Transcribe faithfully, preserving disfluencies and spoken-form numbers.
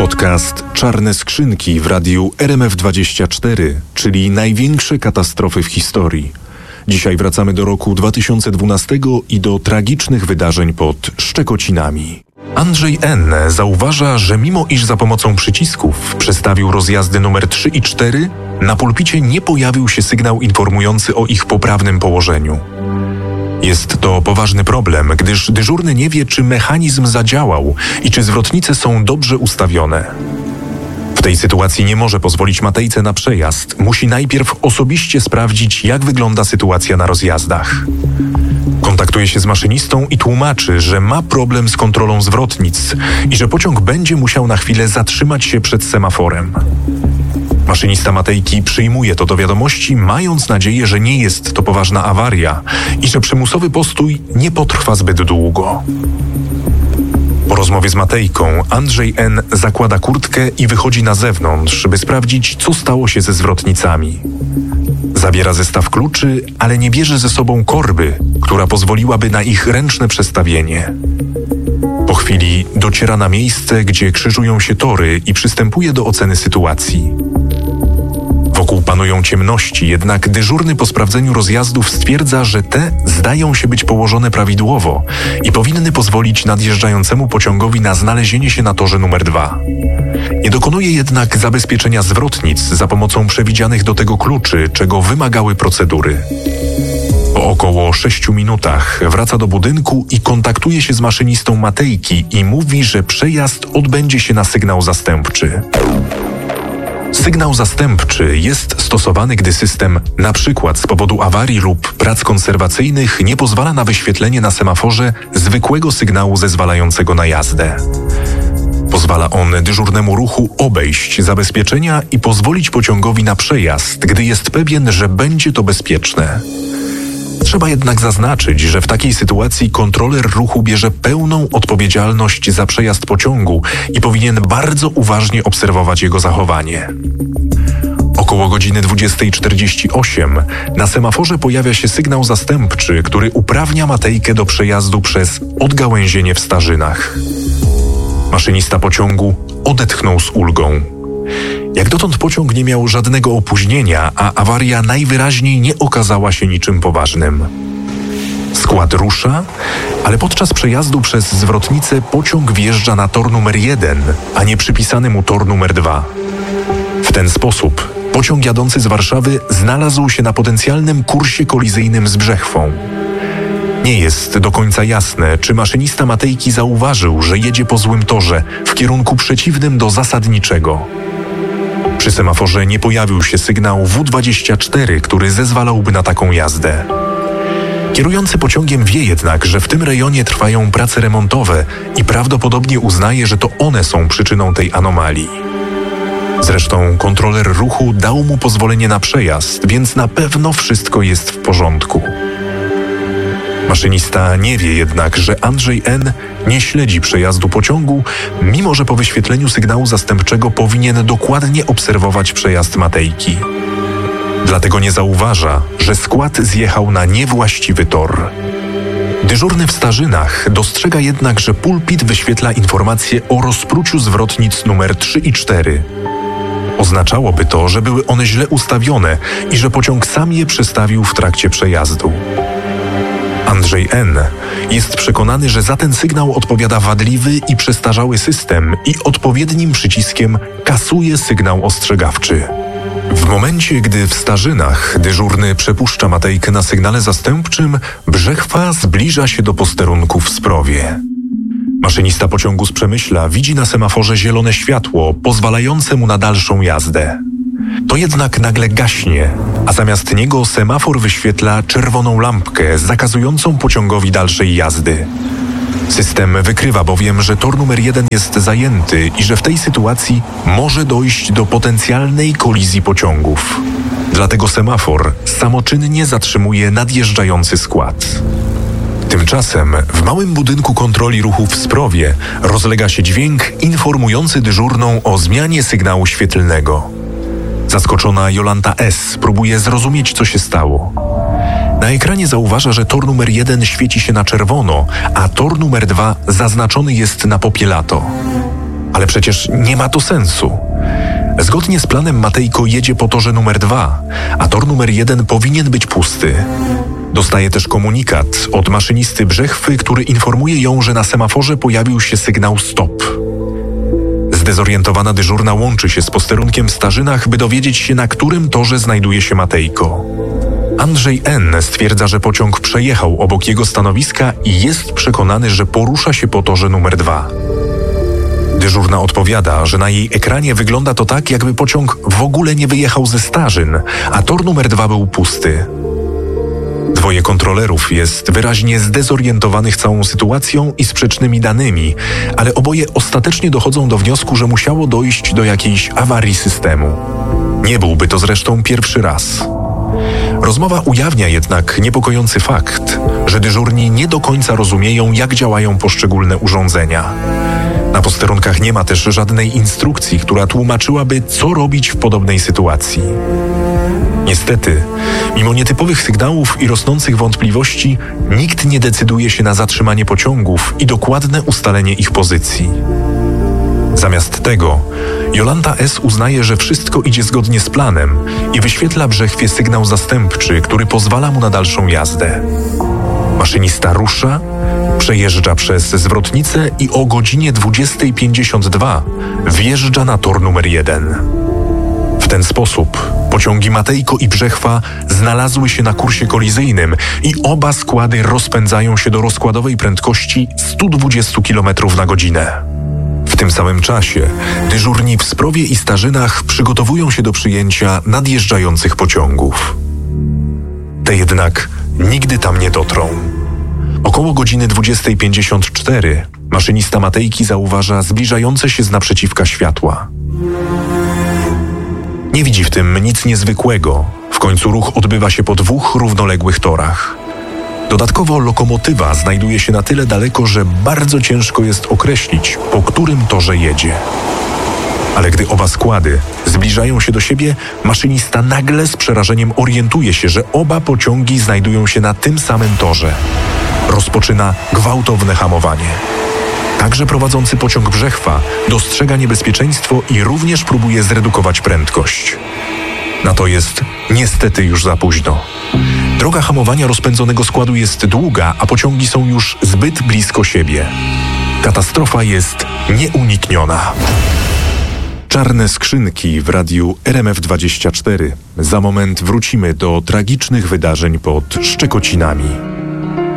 Podcast Czarne Skrzynki w radiu R M F dwadzieścia cztery, czyli największe katastrofy w historii. Dzisiaj wracamy do roku dwa tysiące dwunastego i do tragicznych wydarzeń pod Szczekocinami. Andrzej N. zauważa, że mimo iż za pomocą przycisków przestawił rozjazdy numer trzy i cztery, na pulpicie nie pojawił się sygnał informujący o ich poprawnym położeniu. Jest to poważny problem, gdyż dyżurny nie wie, czy mechanizm zadziałał i czy zwrotnice są dobrze ustawione. W tej sytuacji nie może pozwolić Matejce na przejazd. Musi najpierw osobiście sprawdzić, jak wygląda sytuacja na rozjazdach. Kontaktuje się z maszynistą i tłumaczy, że ma problem z kontrolą zwrotnic i że pociąg będzie musiał na chwilę zatrzymać się przed semaforem. Maszynista Matejki przyjmuje to do wiadomości, mając nadzieję, że nie jest to poważna awaria i że przymusowy postój nie potrwa zbyt długo. Po rozmowie z Matejką Andrzej N. zakłada kurtkę i wychodzi na zewnątrz, by sprawdzić, co stało się ze zwrotnicami. Zabiera zestaw kluczy, ale nie bierze ze sobą korby, która pozwoliłaby na ich ręczne przestawienie. Po chwili dociera na miejsce, gdzie krzyżują się tory i przystępuje do oceny sytuacji. Wokół panują ciemności, jednak dyżurny po sprawdzeniu rozjazdów stwierdza, że te zdają się być położone prawidłowo i powinny pozwolić nadjeżdżającemu pociągowi na znalezienie się na torze numer dwa. Nie dokonuje jednak zabezpieczenia zwrotnic za pomocą przewidzianych do tego kluczy, czego wymagały procedury. Po około sześciu minutach wraca do budynku i kontaktuje się z maszynistą Matejki i mówi, że przejazd odbędzie się na sygnał zastępczy. Sygnał zastępczy jest stosowany, gdy system, na przykład z powodu awarii lub prac konserwacyjnych, nie pozwala na wyświetlenie na semaforze zwykłego sygnału zezwalającego na jazdę. Pozwala on dyżurnemu ruchu obejść zabezpieczenia i pozwolić pociągowi na przejazd, gdy jest pewien, że będzie to bezpieczne. Trzeba jednak zaznaczyć, że w takiej sytuacji kontroler ruchu bierze pełną odpowiedzialność za przejazd pociągu i powinien bardzo uważnie obserwować jego zachowanie. Około godziny dwudziestej czterdzieści osiem na semaforze pojawia się sygnał zastępczy, który uprawnia Matejkę do przejazdu przez odgałęzienie w Starzynach. Maszynista pociągu odetchnął z ulgą. Jak dotąd pociąg nie miał żadnego opóźnienia, a awaria najwyraźniej nie okazała się niczym poważnym. Skład rusza, ale podczas przejazdu przez zwrotnicę pociąg wjeżdża na tor numer jeden, a nie przypisany mu tor numer dwa. W ten sposób pociąg jadący z Warszawy znalazł się na potencjalnym kursie kolizyjnym z Brzechwą. Nie jest do końca jasne, czy maszynista Matejki zauważył, że jedzie po złym torze w kierunku przeciwnym do zasadniczego. Przy semaforze nie pojawił się sygnał W dwadzieścia cztery, który zezwalałby na taką jazdę. Kierujący pociągiem wie jednak, że w tym rejonie trwają prace remontowe i prawdopodobnie uznaje, że to one są przyczyną tej anomalii. Zresztą kontroler ruchu dał mu pozwolenie na przejazd, więc na pewno wszystko jest w porządku. Maszynista nie wie jednak, że Andrzej N. nie śledzi przejazdu pociągu, mimo że po wyświetleniu sygnału zastępczego powinien dokładnie obserwować przejazd Matejki. Dlatego nie zauważa, że skład zjechał na niewłaściwy tor. Dyżurny w Starzynach dostrzega jednak, że pulpit wyświetla informację o rozpruciu zwrotnic numer trzy i cztery. Oznaczałoby to, że były one źle ustawione i że pociąg sam je przestawił w trakcie przejazdu. Andrzej N. jest przekonany, że za ten sygnał odpowiada wadliwy i przestarzały system i odpowiednim przyciskiem kasuje sygnał ostrzegawczy. W momencie, gdy w Starzynach dyżurny przepuszcza Matejkę na sygnale zastępczym, Brzechwa zbliża się do posterunku w Sprowie. Maszynista pociągu z Przemyśla widzi na semaforze zielone światło, pozwalające mu na dalszą jazdę. To jednak nagle gaśnie, a zamiast niego semafor wyświetla czerwoną lampkę zakazującą pociągowi dalszej jazdy. System wykrywa bowiem, że tor numer jeden jest zajęty i że w tej sytuacji może dojść do potencjalnej kolizji pociągów. Dlatego semafor samoczynnie zatrzymuje nadjeżdżający skład. Tymczasem w małym budynku kontroli ruchu w Sprowie rozlega się dźwięk informujący dyżurną o zmianie sygnału świetlnego. Zaskoczona Jolanta S. próbuje zrozumieć, co się stało. Na ekranie zauważa, że tor numer jeden świeci się na czerwono, a tor numer dwa zaznaczony jest na popielato. Ale przecież nie ma to sensu. Zgodnie z planem Matejko jedzie po torze numer dwa, a tor numer jeden powinien być pusty. Dostaje też komunikat od maszynisty Brzechwy, który informuje ją, że na semaforze pojawił się sygnał stop. Zdezorientowana dyżurna łączy się z posterunkiem w Starzynach, by dowiedzieć się, na którym torze znajduje się Matejko. Andrzej N. stwierdza, że pociąg przejechał obok jego stanowiska i jest przekonany, że porusza się po torze numer dwa. Dyżurna odpowiada, że na jej ekranie wygląda to tak, jakby pociąg w ogóle nie wyjechał ze Starzyn, a tor numer dwa był pusty. Dwoje kontrolerów jest wyraźnie zdezorientowanych całą sytuacją i sprzecznymi danymi, ale oboje ostatecznie dochodzą do wniosku, że musiało dojść do jakiejś awarii systemu. Nie byłby to zresztą pierwszy raz. Rozmowa ujawnia jednak niepokojący fakt, że dyżurni nie do końca rozumieją, jak działają poszczególne urządzenia. Na posterunkach nie ma też żadnej instrukcji, która tłumaczyłaby, co robić w podobnej sytuacji. Niestety, mimo nietypowych sygnałów i rosnących wątpliwości, nikt nie decyduje się na zatrzymanie pociągów i dokładne ustalenie ich pozycji. Zamiast tego, Jolanta S. uznaje, że wszystko idzie zgodnie z planem i wyświetla Brzechwie sygnał zastępczy, który pozwala mu na dalszą jazdę. Maszynista rusza, przejeżdża przez zwrotnicę i o godzinie dwudziestej pięćdziesiąt dwa wjeżdża na tor numer jeden. W ten sposób pociągi Matejko i Brzechwa znalazły się na kursie kolizyjnym i oba składy rozpędzają się do rozkładowej prędkości sto dwadzieścia kilometrów na godzinę. W tym samym czasie dyżurni w Sprowie i Starzynach przygotowują się do przyjęcia nadjeżdżających pociągów. Te jednak nigdy tam nie dotrą. Około godziny dwudziestej pięćdziesiąt cztery maszynista Matejki zauważa zbliżające się z naprzeciwka światła. Nie widzi w tym nic niezwykłego. W końcu ruch odbywa się po dwóch równoległych torach. Dodatkowo lokomotywa znajduje się na tyle daleko, że bardzo ciężko jest określić, po którym torze jedzie. Ale gdy oba składy zbliżają się do siebie, maszynista nagle z przerażeniem orientuje się, że oba pociągi znajdują się na tym samym torze. Rozpoczyna gwałtowne hamowanie. Także prowadzący pociąg Brzechwa dostrzega niebezpieczeństwo i również próbuje zredukować prędkość. Na to jest niestety już za późno. Droga hamowania rozpędzonego składu jest długa, a pociągi są już zbyt blisko siebie. Katastrofa jest nieunikniona. Czarne skrzynki w radiu R M F dwadzieścia cztery. Za moment wrócimy do tragicznych wydarzeń pod Szczekocinami.